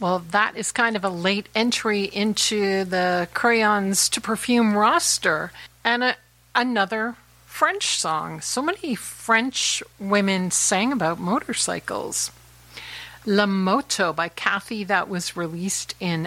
Well, that is kind of a late entry into the Crayons to Perfume roster. And another French song. So many French women sang about motorcycles. La Moto by Kathy, that was released in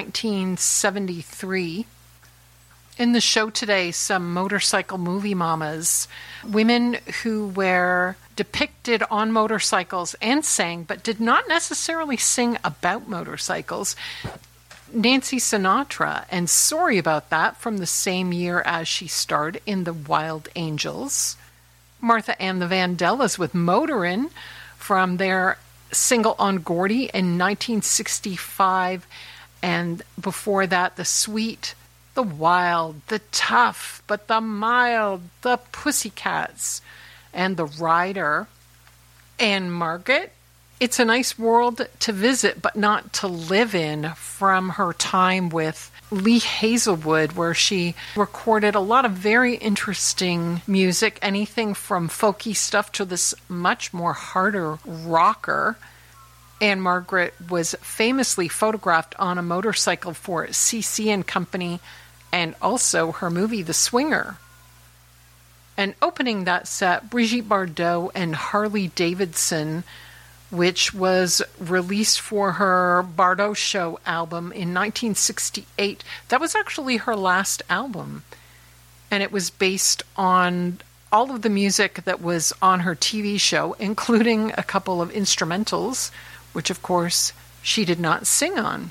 1973. In the show today, some motorcycle movie mamas, women who were depicted on motorcycles and sang, but did not necessarily sing about motorcycles. Nancy Sinatra, and Sorry About That, from the same year as she starred in The Wild Angels. Martha and the Vandellas with Motorin, from their single On Gordy in 1965. And before that, The Sweet, The Wild, The Tough, But the Mild, The Pussycats, and The Rider. And Margaret, It's a Nice World to Visit but Not to Live In, from her time with Lee Hazelwood, where she recorded a lot of very interesting music, anything from folky stuff to this much more harder rocker. And Margaret was famously photographed on a motorcycle for CC and Company, and also her movie The Swinger. And opening that set, Brigitte Bardot and Harley Davidson, which was released for her Bardot Show album in 1968. That was actually her last album. And it was based on all of the music that was on her TV show, including a couple of instrumentals, which of course she did not sing on.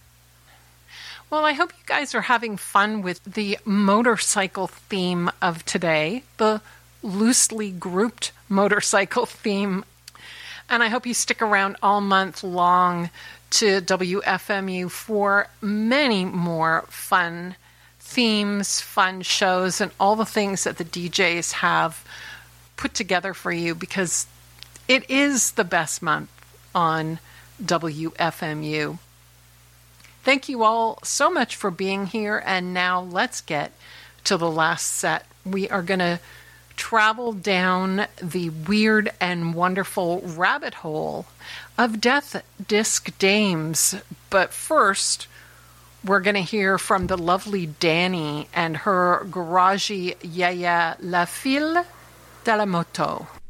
Well, I hope you guys are having fun with the motorcycle theme of today, the loosely grouped motorcycle theme. And I hope you stick around all month long to WFMU for many more fun themes, fun shows, and all the things that the DJs have put together for you, because it is the best month on WFMU. Thank you all so much for being here, and now let's get to the last set. We are going to travel down the weird and wonderful rabbit hole of Death Disc Dames. But first, we're going to hear from the lovely Dani and her garagey Yaya La Fille de la Moto.